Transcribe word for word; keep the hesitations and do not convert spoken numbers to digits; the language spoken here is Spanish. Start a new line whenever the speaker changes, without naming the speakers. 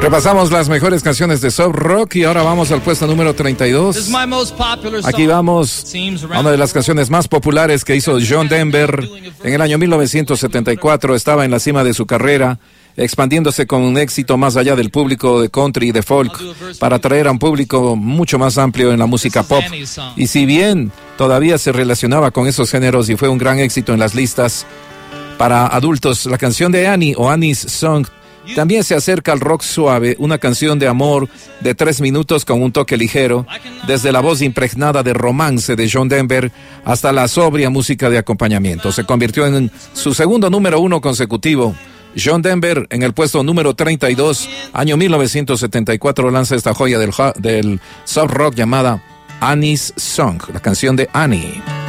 Repasamos las mejores canciones de soft rock y ahora vamos al puesto número treinta y dos. Aquí vamos a una de las canciones más populares que hizo John Denver. En el año mil novecientos setenta y cuatro estaba en la cima de su carrera, expandiéndose con un éxito más allá del público de country y de folk, para atraer a un público mucho más amplio en la música pop. Y si bien todavía se relacionaba con esos géneros y fue un gran éxito en las listas para adultos, la canción de Annie o Annie's Song también se acerca al rock suave, una canción de amor de tres minutos con un toque ligero, desde la voz impregnada de romance de John Denver hasta la sobria música de acompañamiento. Se convirtió en su segundo número uno consecutivo. John Denver, en el puesto número treinta y dos, año mil novecientos setenta y cuatro, lanza esta joya del, del soft rock llamada Annie's Song, la canción de Annie.